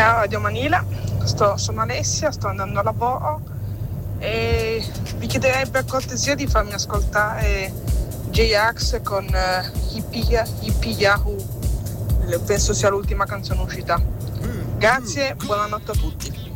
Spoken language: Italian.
Ciao Radio Manila, sono Alessia, sto andando a lavoro e vi chiederei per cortesia di farmi ascoltare J-Ax con Hippie Yahoo, penso sia l'ultima canzone uscita. Grazie, buonanotte a tutti.